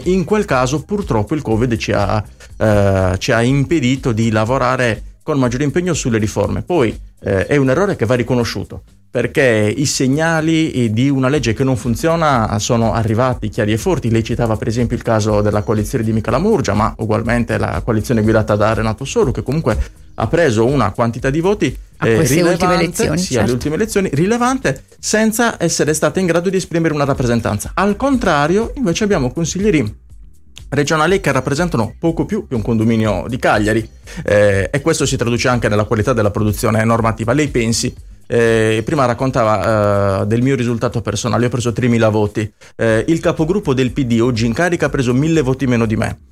In quel caso purtroppo il Covid ci ha impedito di lavorare con maggiore impegno sulle riforme. Poi è un errore che va riconosciuto, perché i segnali di una legge che non funziona sono arrivati chiari e forti. Lei citava per esempio il caso della coalizione di Michela Murgia, ma ugualmente la coalizione guidata da Renato Soru, che comunque ha preso una quantità di voti rilevante, alle ultime elezioni, rilevante, senza essere stata in grado di esprimere una rappresentanza. Al contrario, invece abbiamo consiglieri regionali che rappresentano poco più che un condominio di Cagliari, e questo si traduce anche nella qualità della produzione normativa. Lei pensi, prima raccontava del mio risultato personale, io ho preso 3.000 voti, il capogruppo del PD oggi in carica ha preso 1.000 voti meno di me,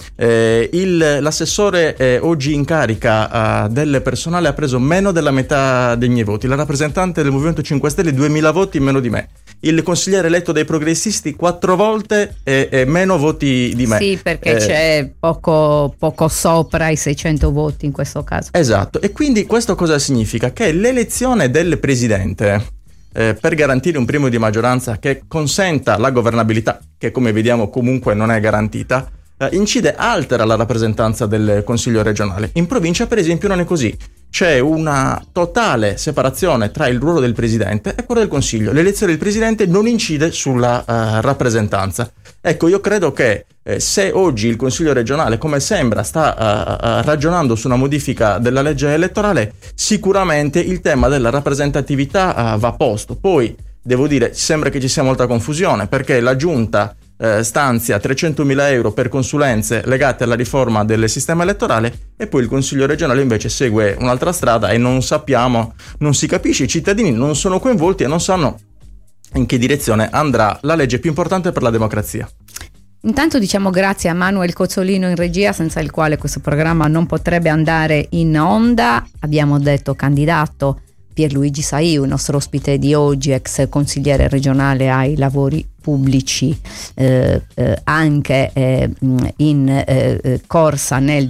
l'assessore oggi in carica del personale ha preso meno della metà dei miei voti, la rappresentante del Movimento 5 Stelle 2.000 voti meno di me, il consigliere eletto dai progressisti 4 volte meno voti di me. Sì, perché c'è poco sopra i 600 voti in questo caso. Esatto, e quindi questo cosa significa? Che l'elezione del presidente, per garantire un premio di maggioranza che consenta la governabilità, che come vediamo comunque non è garantita, altera la rappresentanza del Consiglio regionale. In provincia per esempio non è così. C'è una totale separazione tra il ruolo del presidente e quello del Consiglio. L'elezione del presidente non incide sulla rappresentanza. Ecco, io credo che se oggi il Consiglio regionale, come sembra, sta ragionando su una modifica della legge elettorale, sicuramente il tema della rappresentatività va posto. Poi, devo dire, sembra che ci sia molta confusione, perché la Giunta stanzia 300.000 euro per consulenze legate alla riforma del sistema elettorale e poi il Consiglio regionale invece segue un'altra strada e non si capisce, i cittadini non sono coinvolti e non sanno in che direzione andrà la legge più importante per la democrazia. Intanto diciamo grazie a Manuel Cozzolino in regia, senza il quale questo programma non potrebbe andare in onda. Abbiamo detto candidato Pierluigi Saiu, il nostro ospite di oggi, ex consigliere regionale ai lavori pubblici, anche in corsa nel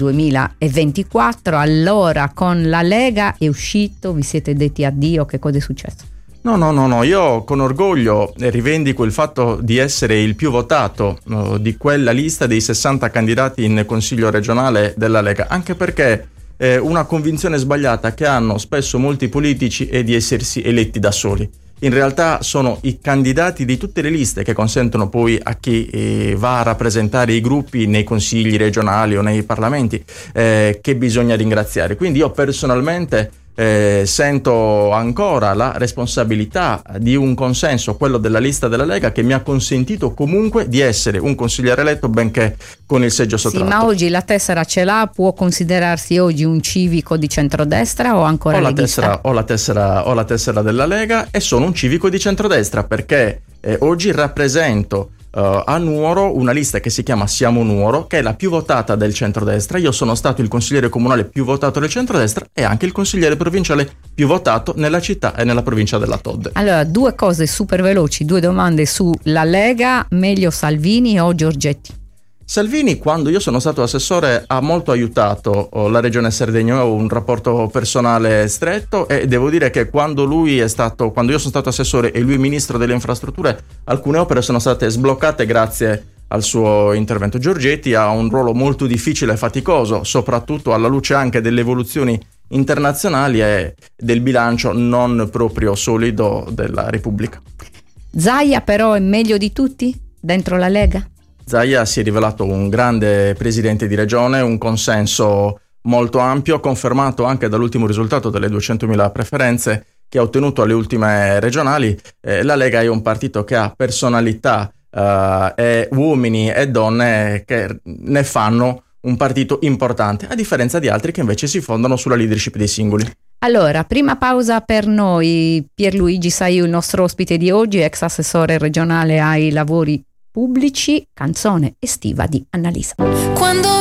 2024. Allora con la Lega è uscito, vi siete detti addio, che cosa è successo? No, io con orgoglio rivendico il fatto di essere il più votato di quella lista dei 60 candidati in consiglio regionale della Lega, anche perché una convinzione sbagliata che hanno spesso molti politici è di essersi eletti da soli. In realtà sono i candidati di tutte le liste che consentono poi a chi va a rappresentare i gruppi nei consigli regionali o nei parlamenti che bisogna ringraziare. Quindi io personalmente sento ancora la responsabilità di un consenso, quello della lista della Lega, che mi ha consentito comunque di essere un consigliere eletto benché con il seggio sottratto. Sì, ma oggi la tessera ce l'ha, può considerarsi oggi un civico di centrodestra o ancora leghista? Ho la tessera della Lega e sono un civico di centrodestra, perché oggi rappresento a Nuoro una lista che si chiama Siamo Nuoro, che è la più votata del centrodestra. Io sono stato il consigliere comunale più votato del centrodestra e anche il consigliere provinciale più votato nella città e nella provincia della Todde. Allora, 2 cose super veloci, 2 domande sulla Lega: meglio Salvini o Giorgetti? Sosalvini, quando io sono stato assessore, ha molto aiutato la regione Sardegna. Ho un rapporto personale stretto e devo dire che quando io sono stato assessore e lui ministro delle infrastrutture, alcune opere sono state sbloccate grazie al suo intervento. Giorgetti ha un ruolo molto difficile e faticoso, soprattutto alla luce anche delle evoluzioni internazionali e del bilancio non proprio solido della Repubblica. Zaia però è meglio di tutti dentro la Lega? Zaia si è rivelato un grande presidente di regione, un consenso molto ampio, confermato anche dall'ultimo risultato delle 200.000 preferenze che ha ottenuto alle ultime regionali. La Lega è un partito che ha personalità e uomini e donne che ne fanno un partito importante, a differenza di altri che invece si fondano sulla leadership dei singoli. Allora, prima pausa per noi. Pierluigi Saiu, il nostro ospite di oggi, ex assessore regionale ai lavori pubblici, canzone estiva di Annalisa. Quando